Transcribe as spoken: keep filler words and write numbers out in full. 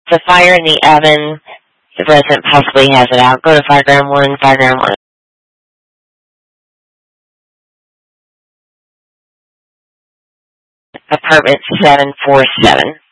The fire in the oven, the resident possibly has it out. Go to Fireground one, Fireground one. Apartment seven four seven.